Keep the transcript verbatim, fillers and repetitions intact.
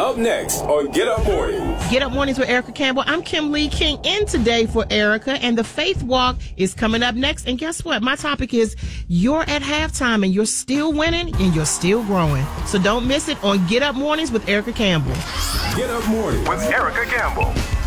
Up next on Get Up Mornings. Get Up Mornings with Erica Campbell. I'm Kim Lee King in today for Erica, and the Faith Walk is coming up next. And guess what? My topic is you're at halftime and you're still winning and you're still growing. So don't miss it on Get Up Mornings with Erica Campbell. Get Up Mornings with Erica Campbell.